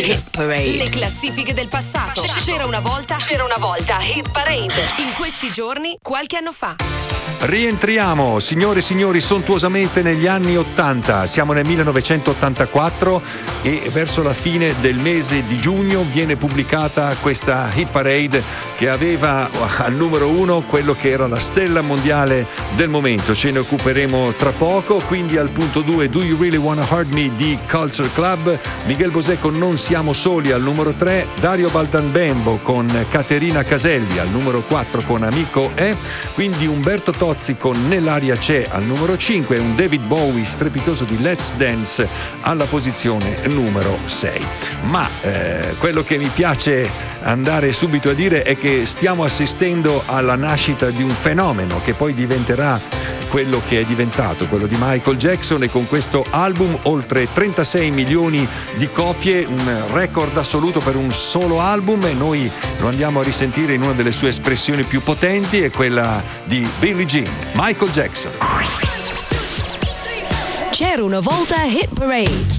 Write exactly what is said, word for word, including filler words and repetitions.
Hit Parade. Le classifiche del passato. C'era una volta, c'era una volta Hit Parade. In questi giorni, qualche anno fa. Rientriamo, signore e signori, sontuosamente negli anni ottanta. Siamo nel millenovecentottantaquattro e verso la fine del mese di giugno viene pubblicata questa Hit Parade che aveva al numero uno quello che era la stella mondiale del momento. Ce ne occuperemo tra poco. Quindi al punto due, Do You Really Wanna Hurt Me di Culture Club, Miguel Bosé con Non Siamo Soli al numero tre, Dario Baldanbembo con Caterina Caselli al numero quattro con Amico è, quindi Umberto Tozzi con Nell'aria c'è al numero cinque, un David Bowie strepitoso di Let's Dance alla posizione numero sei. Ma eh, quello che mi piace andare subito a dire è che stiamo assistendo alla nascita di un fenomeno che poi diventerà quello che è diventato, quello di Michael Jackson, e con questo album oltre trentasei milioni di copie, un record assoluto per un solo album, e noi lo andiamo a risentire in una delle sue espressioni più potenti, è quella di Billie Jean, Michael Jackson. C'era una volta Hit Parade.